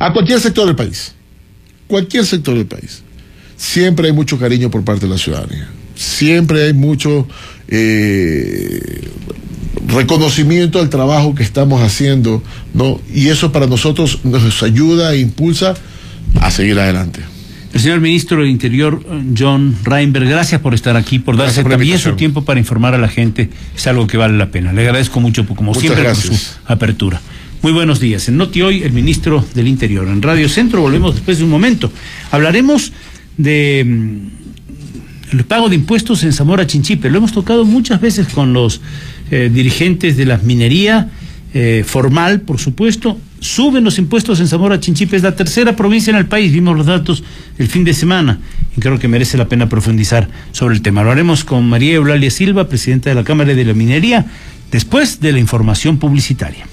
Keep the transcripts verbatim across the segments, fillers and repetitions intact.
a cualquier sector del país, cualquier sector del país, siempre hay mucho cariño por parte de la ciudadanía, siempre hay mucho eh, reconocimiento al trabajo que estamos haciendo, ¿no? Y eso para nosotros nos ayuda e impulsa a seguir adelante. El señor ministro del Interior, John Reinberg, gracias por estar aquí, por darse por también su tiempo para informar a la gente. Es algo que vale la pena. Le agradezco mucho, como Muchas siempre, gracias. por su apertura. Muy buenos días. En Noti Hoy, el ministro del Interior. En Radio Centro volvemos después de un momento. Hablaremos de mm, el pago de impuestos en Zamora Chinchipe. Lo hemos tocado muchas veces con los eh, dirigentes de la minería eh, formal, por supuesto. Suben los impuestos en Zamora Chinchipe, es la tercera provincia en el país, vimos los datos el fin de semana, y creo que merece la pena profundizar sobre el tema. Lo haremos con María Eulalia Silva, presidenta de la Cámara de la Minería, después de la información publicitaria.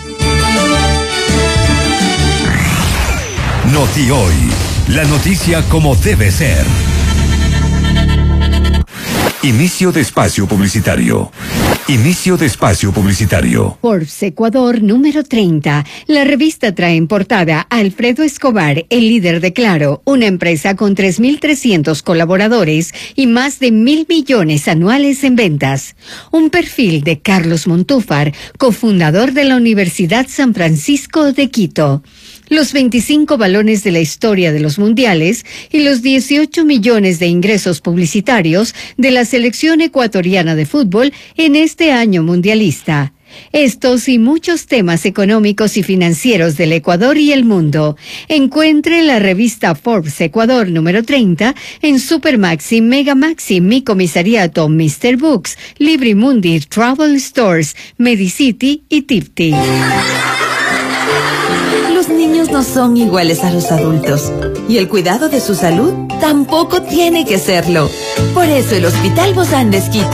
Noti Hoy, la noticia como debe ser. Inicio de espacio publicitario. Inicio de espacio publicitario. Forbes Ecuador número treinta. La revista trae en portada a Alfredo Escobar, el líder de Claro, una empresa con tres mil trescientos colaboradores y más de mil millones anuales en ventas. Un perfil de Carlos Montúfar, cofundador de la Universidad San Francisco de Quito. Los veinticinco balones de la historia de los mundiales y los dieciocho millones de ingresos publicitarios de la selección ecuatoriana de fútbol en este año mundialista. Estos y muchos temas económicos y financieros del Ecuador y el mundo. Encuentre la revista Forbes Ecuador número treinta en Supermaxi, Megamaxi, Mi Comisariato, mister Books, Librimundi, Travel Stores, Medicity y Tipti. Los niños no son iguales a los adultos y el cuidado de su salud tampoco tiene que serlo. Por eso el Hospital Bozán de Esquito